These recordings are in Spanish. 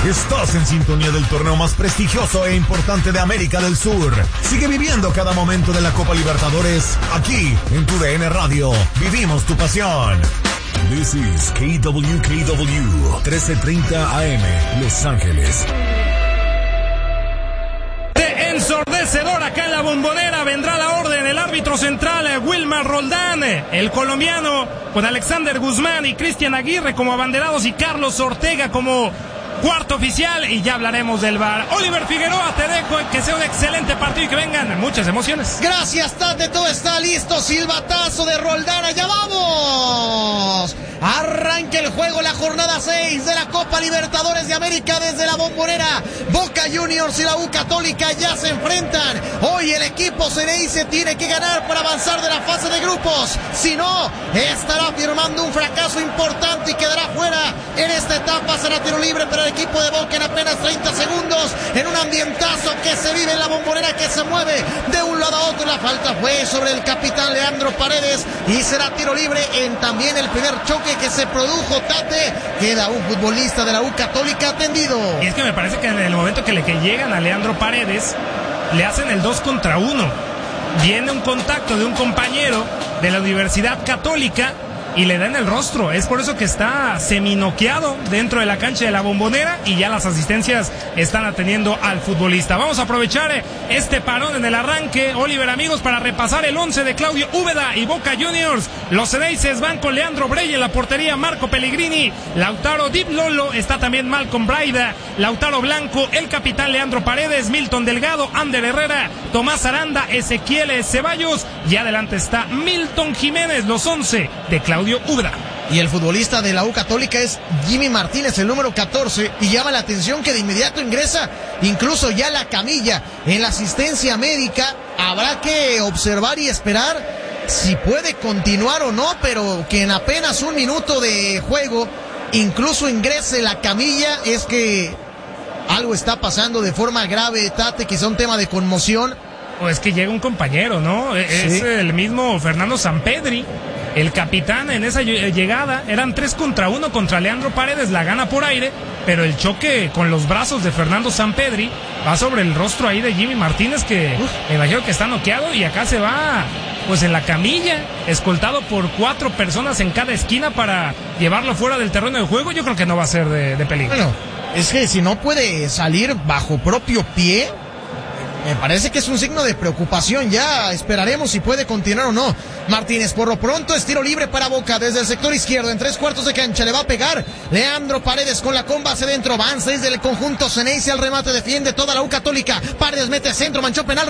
Estás en sintonía del torneo más prestigioso e importante de América del Sur. Sigue viviendo cada momento de la Copa Libertadores aquí en tu DN Radio. Vivimos tu pasión. This is KWKW 1330 AM Los Ángeles. Ensordecedor acá en la Bombonera, vendrá la orden, el árbitro central Wilmar Roldán, el colombiano con Alexander Guzmán y Cristian Aguirre como abanderados y Carlos Ortega como cuarto oficial, y ya hablaremos del VAR. Oliver Figueroa, te dejo, que sea un excelente partido y que vengan muchas emociones. Gracias, Tate, todo está listo, silbatazo de Roldán, allá vamos. Arranca el juego, la jornada 6 de la Copa Libertadores de América desde la Bombonera. Boca Juniors y la U Católica ya se enfrentan. Hoy el equipo Ceneice tiene que ganar para avanzar de la fase de grupos. Si no, estará firmando un fracaso importante y quedará fuera. En esta etapa será tiro libre para el equipo de Boca en apenas 30 segundos. En un ambientazo que se vive en la Bombonera, que se mueve de un lado a otro. La falta fue sobre el capitán Leandro Paredes y será tiro libre en también el primer choque que se produjo. Tate, queda un futbolista de la U Católica atendido. Y es que me parece que en el momento que llegan a Leandro Paredes, le hacen el 2 contra 1. Viene un contacto de un compañero de la Universidad Católica y le da en el rostro. Es por eso que está seminoqueado dentro de la cancha de la Bombonera y ya las asistencias están atendiendo al futbolista. Vamos a aprovechar este parón en el arranque, Oliver, amigos, para repasar el 11 de Claudio Úbeda y Boca Juniors. Los Ceneices van con Leandro Brey en la portería, Marco Pellegrini, Lautaro Di Lolo, está también Malcolm Braida, Lautaro Blanco, el capitán Leandro Paredes, Milton Delgado, Ander Herrera, Tomás Aranda, Ezequiel Ceballos, y adelante está Milton Jiménez, los 11 de Claudio Úbeda. Y el futbolista de la U Católica es Jimmy Martínez, el número 14, y llama la atención que de inmediato ingresa incluso ya la camilla en la asistencia médica. Habrá que observar y esperar si puede continuar o no, pero que en apenas un minuto de juego incluso ingrese la camilla, es que algo está pasando de forma grave, Tate, quizá un tema de conmoción. O es que llega un compañero, ¿no? Es el mismo Fernando Sampedri, el capitán en esa llegada. Eran 3 contra 1 contra Leandro Paredes, la gana por aire, pero el choque con los brazos de Fernando Sampedri va sobre el rostro ahí de Jimmy Martínez, que me imagino que está noqueado, y acá se va pues en la camilla, escoltado por 4 personas en cada esquina para llevarlo fuera del terreno de juego. Yo creo que no va a ser de peligro. Bueno, es que si no puede salir bajo propio pie, me parece que es un signo de preocupación. Ya esperaremos si puede continuar o no. Martínez, por lo pronto, es tiro libre para Boca desde el sector izquierdo, en 3/4 de cancha. Le va a pegar Leandro Paredes con la comba hacia dentro. Van 6 del conjunto Ceneice al remate. Defiende toda la U Católica. Paredes mete centro, manchó penal,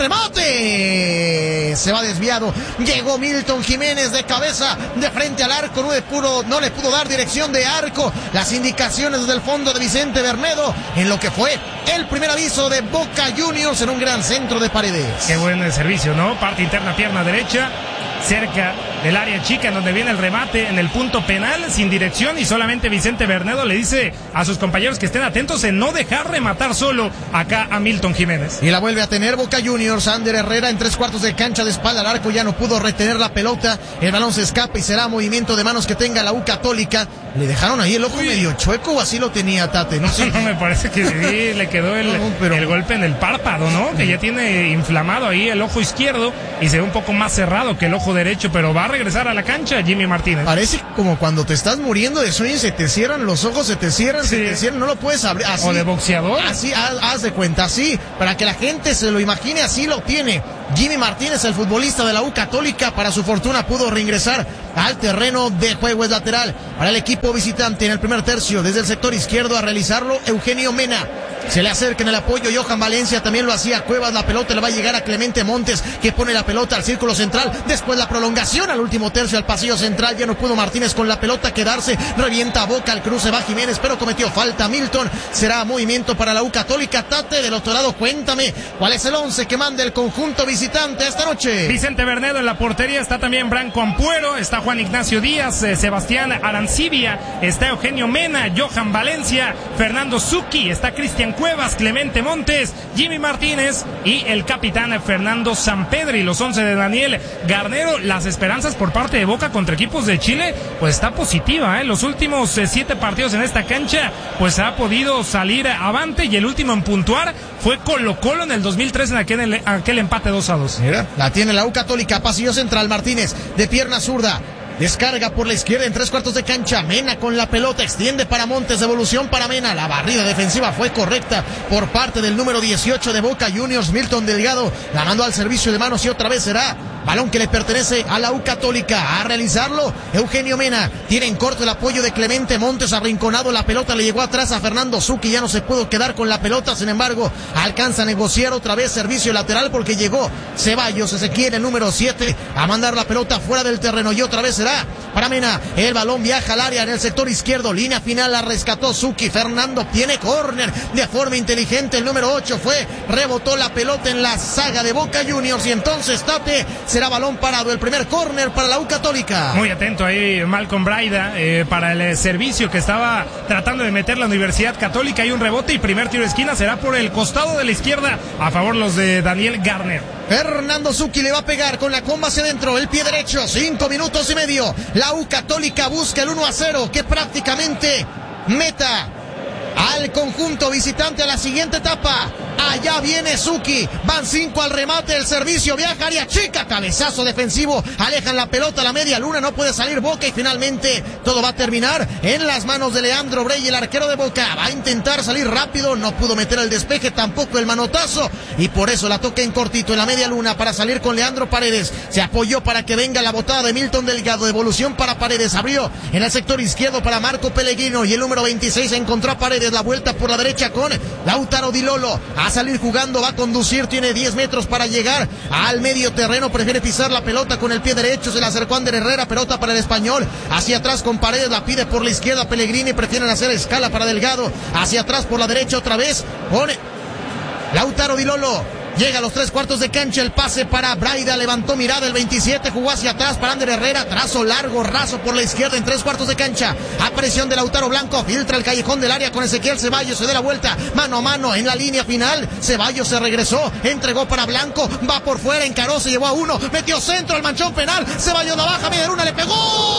remate. Se va desviado. Llegó Milton Jiménez de cabeza, de frente al arco. No le pudo dar dirección de arco. Las indicaciones desde el fondo de Vicente Bermedo en lo que fue el primer aviso de Boca Juniors en un gran centro de Paredes. Qué buen servicio, ¿no? Parte interna, pierna derecha, cerca del área chica, en donde viene el remate en el punto penal, sin dirección, y solamente Vicente Bernedo le dice a sus compañeros que estén atentos en no dejar rematar solo acá a Milton Jiménez. Y la vuelve a tener Boca Juniors. Ander Herrera en 3/4 de cancha, de espalda al arco, ya no pudo retener la pelota, el balón se escapa y será movimiento de manos que tenga la U Católica. Le dejaron ahí el ojo medio chueco, o así lo tenía Tate, no sé. No, me parece que sí, le quedó el golpe en el párpado, ¿no? Que ya tiene inflamado ahí el ojo izquierdo y se ve un poco más cerrado que el ojo derecho, pero va a regresar a la cancha Jimmy Martínez. Parece como cuando te estás muriendo de sueño y se te cierran los ojos, se te cierran, no lo puedes abrir. Así, o de boxeador. Así, haz de cuenta, así, para que la gente se lo imagine, así lo tiene Jimmy Martínez, el futbolista de la U Católica. Para su fortuna pudo reingresar al terreno de juego. Es lateral para el equipo visitante en el primer tercio, desde el sector izquierdo a realizarlo Eugenio Mena. Se le acerca en el apoyo Johan Valencia, también lo hacía Cuevas. La pelota le va a llegar a Clemente Montes, que pone la pelota al círculo central. Después la prolongación al último tercio, al pasillo central. Ya no pudo Martínez con la pelota quedarse. Revienta a Boca, al cruce va Jiménez, pero cometió falta Milton. Será movimiento para la U Católica. Tate, del otro lado, cuéntame, ¿cuál es el 11 que manda el conjunto visitante esta noche? Vicente Bernedo en la portería, está también Branco Ampuero, está Juan Ignacio Díaz, Sebastián Arancibia, está Eugenio Mena, Johan Valencia, Fernando Zucchi, está Cristian Brian Cuevas, Clemente Montes, Jimmy Martínez y el capitán Fernando Sampedri. Los 11 de Daniel Garnero. Las esperanzas por parte de Boca contra equipos de Chile pues está positiva, ¿eh? Los últimos 7 partidos en esta cancha pues ha podido salir avante, y el último en puntuar fue Colo-Colo en el 2003 en aquel empate 2-2. Mira, la tiene la U Católica, pasillo central, Martínez de pierna zurda. Descarga por la izquierda en 3/4 de cancha. Mena con la pelota, extiende para Montes, devolución para Mena. La barrida defensiva fue correcta por parte del número 18 de Boca Juniors, Milton Delgado. La mandó al servicio de manos y otra vez será balón que le pertenece a la U Católica. A realizarlo Eugenio Mena. Tiene en corto el apoyo de Clemente Montes, arrinconado. La pelota le llegó atrás a Fernando Zucchi. Ya no se pudo quedar con la pelota. Sin embargo, alcanza a negociar otra vez servicio lateral porque llegó Ceballos Ezequiel, el número 7, a mandar la pelota fuera del terreno. Y otra vez será para Mena. El balón viaja al área en el sector izquierdo. Línea final, la rescató Zucchi. Fernando tiene córner de forma inteligente. El número 8 rebotó la pelota en la saga de Boca Juniors. Y entonces Tate, será balón parado. El primer córner para la U Católica. Muy atento ahí Malcolm Braida para el servicio que estaba tratando de meter la Universidad Católica. Hay un rebote y primer tiro de esquina será por el costado de la izquierda a favor los de Daniel Garner. Fernando Zucchi le va a pegar con la comba hacia adentro, el pie derecho, 5 minutos y medio. La U Católica busca el 1-0 que prácticamente meta al conjunto visitante a la siguiente etapa. Allá viene Zucchi, van 5 al remate, el servicio viaja, área chica, cabezazo defensivo, alejan la pelota a la media luna, no puede salir Boca y finalmente todo va a terminar en las manos de Leandro Brey, el arquero de Boca. Va a intentar salir rápido, no pudo meter el despeje, tampoco el manotazo, y por eso la toca en cortito en la media luna para salir con Leandro Paredes. Se apoyó para que venga la botada de Milton Delgado, devolución para Paredes, abrió en el sector izquierdo para Marco Pellegrino y el número 26 encontró a Paredes, la vuelta por la derecha con Lautaro Di Lolo. A salir jugando, va a conducir, tiene 10 metros para llegar al medio terreno, prefiere pisar la pelota con el pie derecho, se la acercó Ander Herrera, pelota para el español, hacia atrás con Paredes, la pide por la izquierda Pellegrini, prefieren hacer escala para Delgado, hacia atrás por la derecha otra vez, pone Lautaro Di Lolo. Llega a los 3/4 de cancha, el pase para Braida, levantó mirada el 27, jugó hacia atrás para Ander Herrera, trazo largo, raso por la izquierda en 3/4 de cancha, a presión de Lautaro Blanco, filtra el callejón del área con Ezequiel Ceballos, se da la vuelta, mano a mano en la línea final, Ceballos se regresó, entregó para Blanco, va por fuera, encaró, se llevó a uno, metió centro al manchón penal, Ceballos la baja, media luna, le pegó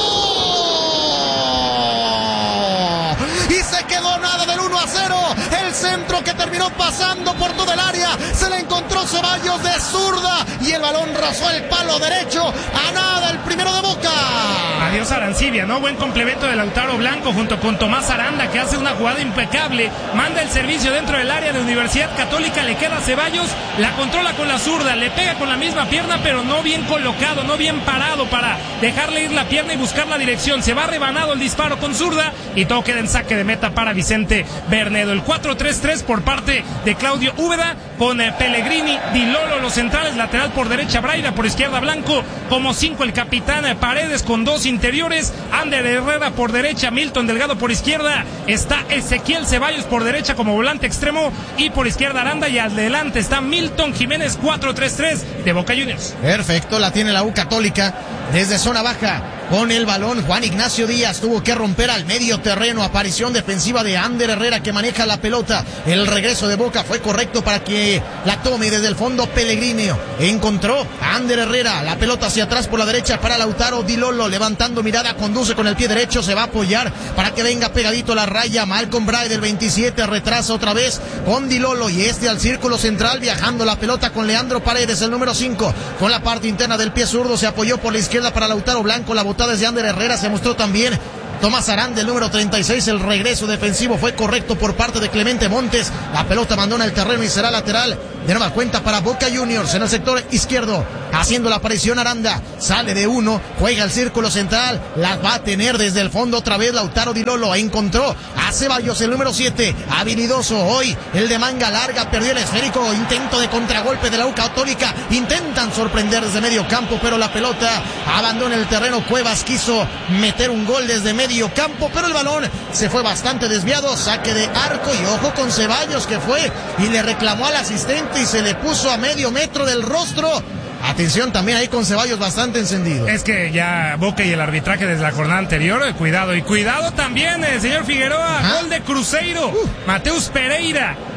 y se quedó nada del 1-0, el centro que terminó pasando por todo el área, se le encontró Ceballos de zurda y el balón rozó el palo derecho, a nada el primero de Boca. Adiós Arancibia, ¿no? Buen complemento de Lautaro Blanco junto con Tomás Aranda, que hace una jugada impecable, manda el servicio dentro del área de Universidad Católica, le queda a Ceballos, la controla con la zurda, le pega con la misma pierna, pero no bien colocado, no bien parado para dejarle ir la pierna y buscar la dirección, se va rebanado el disparo con zurda y todo queda en saque de meta para Vicente Bernedo. El 4-3-3 por parte de Claudio Úbeda con Pellegrini, Di Lolo los centrales, lateral por derecha Braida, por izquierda Blanco, como 5 el capitán Paredes con 2 interiores, Ander Herrera por derecha, Milton Delgado por izquierda, está Ezequiel Ceballos por derecha como volante extremo y por izquierda Aranda y adelante está Milton Jiménez. 4-3-3 de Boca Juniors. Perfecto, la tiene la U Católica desde zona baja. Con el balón, Juan Ignacio Díaz tuvo que romper al medio terreno. Aparición defensiva de Ander Herrera que maneja la pelota. El regreso de Boca fue correcto para que la tome desde el fondo Pellegrini. Encontró a Ander Herrera. La pelota hacia atrás por la derecha para Lautaro Di Lolo. Levantando mirada, conduce con el pie derecho. Se va a apoyar para que venga pegadito la raya. Malcolm Braida del 27 retrasa otra vez con Di Lolo. Y al círculo central viajando la pelota con Leandro Paredes, el número 5. Con la parte interna del pie zurdo se apoyó por la izquierda para Lautaro Blanco. La botada desde Ander Herrera, se mostró también Tomás Aranda, el número 36, el regreso defensivo fue correcto por parte de Clemente Montes, la pelota abandona el terreno y será lateral de nueva cuenta para Boca Juniors en el sector izquierdo, haciendo la aparición Aranda, sale de uno, juega el círculo central, la va a tener desde el fondo otra vez Lautaro Di Lolo, encontró a Ceballos, el número 7, habilidoso hoy, el de manga larga, perdió el esférico, intento de contragolpe de la U Católica, intentan sorprender desde medio campo, pero la pelota abandona el terreno, Cuevas quiso meter un gol desde medio campo, pero el balón se fue bastante desviado, saque de arco y ojo con Ceballos que fue y le reclamó al asistente y se le puso a medio metro del rostro. Atención también ahí con Ceballos bastante encendido. Es que ya Boca y el arbitraje desde la jornada anterior, cuidado. Y cuidado también, señor Figueroa, gol de Cruzeiro, Mateus Pereira.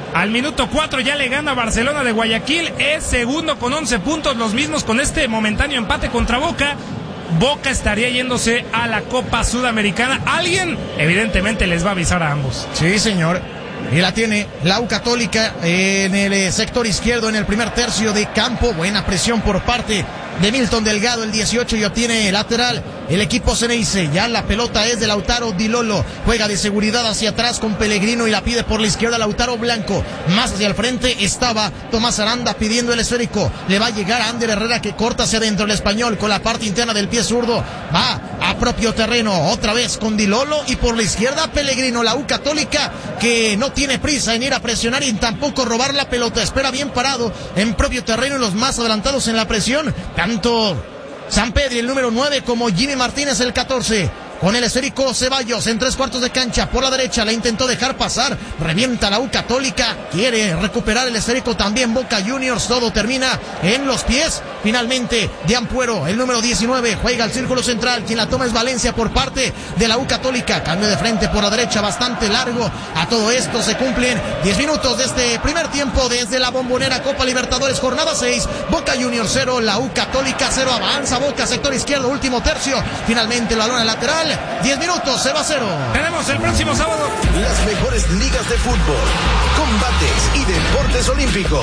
Al minuto 4 ya le gana Barcelona de Guayaquil. Es segundo con 11 puntos, los mismos con este momentáneo empate contra Boca. Boca estaría yéndose a la Copa Sudamericana. Alguien, evidentemente, les va a avisar a ambos. Sí, señor. Y la tiene la U Católica en el sector izquierdo, en el primer tercio de campo. Buena presión por parte de Milton Delgado, el 18, y obtiene lateral el equipo Ceneice. Ya la pelota es de Lautaro Di Lolo. Juega de seguridad hacia atrás con Pellegrino y la pide por la izquierda Lautaro Blanco. Más hacia el frente estaba Tomás Aranda pidiendo el esférico. Le va a llegar a Ander Herrera, que corta hacia adentro el español con la parte interna del pie zurdo. Va a propio terreno otra vez con Di Lolo, y por la izquierda Pellegrino. La U Católica, que no tiene prisa en ir a presionar y tampoco robar la pelota. Espera bien parado en propio terreno y los más adelantados en la presión. Tanto Sampedri, el número 9, como Jimmy Martínez, el 14. Con el esférico Ceballos en 3/4 de cancha por la derecha, la intentó dejar pasar, revienta la U Católica, quiere recuperar el esférico también Boca Juniors. Todo termina en los pies finalmente de Ampuero, el número 19, juega al círculo central. Quien la toma es Valencia por parte de la U Católica. Cambio de frente por la derecha bastante largo. A todo esto se cumplen 10 minutos de este primer tiempo desde la Bombonera, Copa Libertadores, jornada 6. Boca Juniors 0, la U Católica 0. Avanza Boca, sector izquierdo, último tercio. Finalmente el balón al lateral. 10 minutos, 0-0. Tenemos el próximo sábado las mejores ligas de fútbol, combates y deportes olímpicos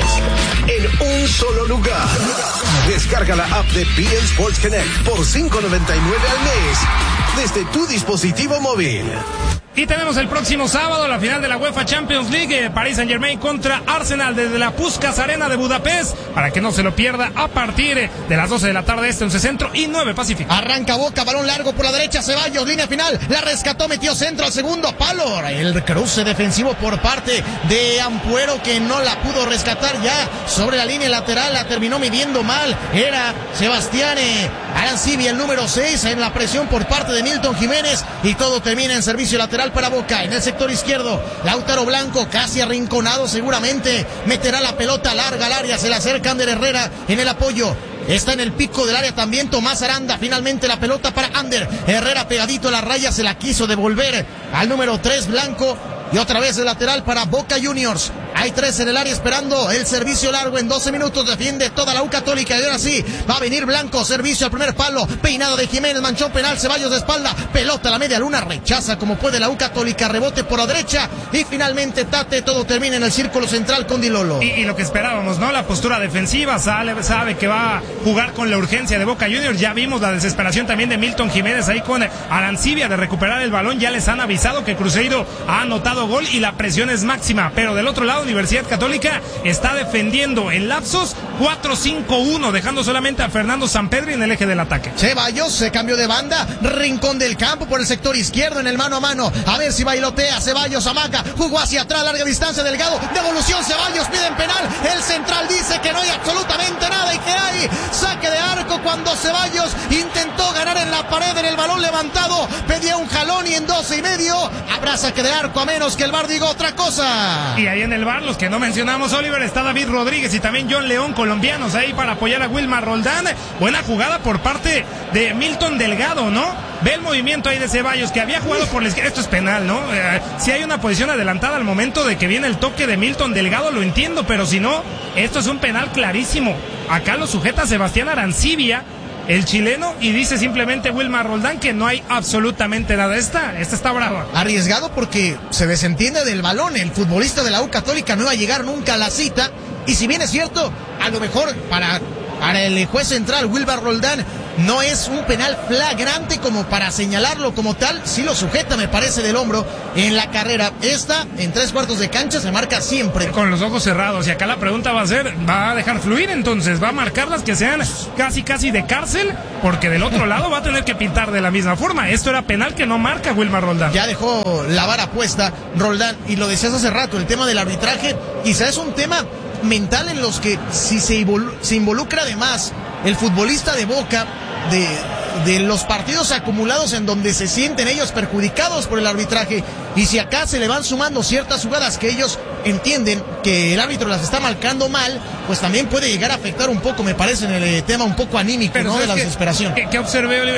en un solo lugar. Descarga la app de PN Sports Connect por $5.99 al mes desde tu dispositivo móvil. Y tenemos el próximo sábado la final de la UEFA Champions League, Paris Saint-Germain contra Arsenal desde la Puskás Arena de Budapest, para que no se lo pierda a partir de las 12 de la tarde, 11 centro y 9 pacífico. Arranca Boca, balón largo por la derecha, Ceballos, línea final, la rescató, metió centro al segundo palo. El cruce defensivo por parte de Ampuero, que no la pudo rescatar ya sobre la línea lateral, la terminó midiendo mal. Era Sebastián Arancibia, el número 6, en la presión por parte de Milton Jiménez, y todo termina en servicio lateral para Boca. En el sector izquierdo, Lautaro Blanco, casi arrinconado seguramente, meterá la pelota larga al área, se le acerca Ander Herrera en el apoyo. Está en el pico del área también Tomás Aranda. Finalmente la pelota para Ander Herrera, pegadito a la raya, se la quiso devolver al número 3 Blanco, y otra vez el lateral para Boca Juniors. Hay 3 en el área esperando el servicio largo. En 12 minutos defiende toda la U Católica, y ahora sí va a venir Blanco, servicio al primer palo, peinado de Jiménez, manchón penal, Ceballos de espalda, pelota a la media luna, rechaza como puede la U Católica, rebote por la derecha, y finalmente Tate. Todo termina en el círculo central con Di Lolo. Y lo que esperábamos, ¿no? La postura defensiva, sabe que va a jugar con la urgencia de Boca Juniors. Ya vimos la desesperación también de Milton Jiménez ahí con Arancibia de recuperar el balón. Ya les han avisado que Cruzeiro ha anotado gol y la presión es máxima, pero del otro lado Universidad Católica está defendiendo en lapsos 4-5-1, dejando solamente a Fernando Sampedri en el eje del ataque. Ceballos se cambió de banda, rincón del campo por el sector izquierdo en el mano a mano, a ver si bailotea. Ceballos amaga, jugó hacia atrás, larga distancia, Delgado, devolución, Ceballos, piden penal, el central dice que no hay absolutamente nada y que hay saque de arco cuando Ceballos intentó ganar en la pared, en el balón levantado, pedía un jalón, y en 12 y medio habrá saque de arco, a menos que el VAR diga otra cosa. Y ahí en el VAR, los que no mencionamos, Oliver, está David Rodríguez y también John León, colombianos ahí para apoyar a Wilmar Roldán. Buena jugada por parte de Milton Delgado, ¿no? Ve el movimiento ahí de Ceballos, que había jugado por la izquierda. Esto es penal, ¿no? Si hay una posición adelantada al momento de que viene el toque de Milton Delgado, lo entiendo, pero si no, esto es un penal clarísimo. Acá lo sujeta Sebastián Arancibia, el chileno, y dice simplemente Wilmar Roldán que no hay absolutamente nada. Esta está brava. Arriesgado porque se desentiende del balón. El futbolista de la U Católica no va a llegar nunca a la cita, y si bien es cierto, a lo mejor para el juez central Wilmar Roldán no es un penal flagrante como para señalarlo como tal, sí lo sujeta, me parece, del hombro en la carrera. Esta, en 3/4 de cancha, se marca siempre con los ojos cerrados, y acá la pregunta va a ser, ¿va a dejar fluir entonces? ¿Va a marcar las que sean casi de cárcel? Porque del otro lado va a tener que pintar de la misma forma. Esto era penal que no marca Wilmar Roldán. Ya dejó la vara puesta Roldán, y lo decías hace rato, el tema del arbitraje quizás es un tema mental en los que si se involucra además el futbolista de Boca de los partidos acumulados en donde se sienten ellos perjudicados por el arbitraje, y si acá se le van sumando ciertas jugadas que ellos entienden que el árbitro las está marcando mal, pues también puede llegar a afectar un poco, me parece, en el tema un poco anímico, ¿no? De la desesperación. ¿Qué observé, Oliver?